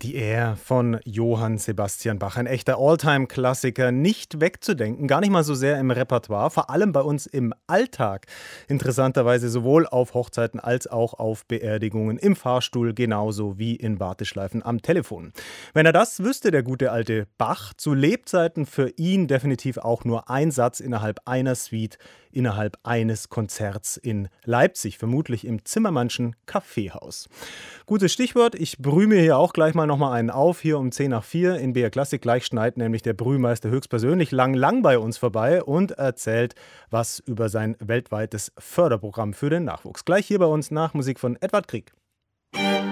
Die Air von Johann Sebastian Bach, ein echter Alltime-Klassiker, nicht wegzudenken, gar nicht mal so sehr im Repertoire, vor allem bei uns im Alltag. Interessanterweise sowohl auf Hochzeiten als auch auf Beerdigungen, im Fahrstuhl genauso wie in Warteschleifen am Telefon. Wenn er das wüsste, der gute alte Bach, zu Lebzeiten für ihn definitiv auch nur ein Satz innerhalb einer Suite, innerhalb eines Konzerts in Leipzig, vermutlich im Zimmermannschen Kaffeehaus. Gutes Stichwort, ich brühe mir hier auch gleich mal nochmal einen auf, hier um 10 nach 4 in BR Klassik. Gleich schneit nämlich der Brühmeister höchstpersönlich lang bei uns vorbei und erzählt was über sein weltweites Förderprogramm für den Nachwuchs. Gleich hier bei uns nach Musik von Edward Grieg.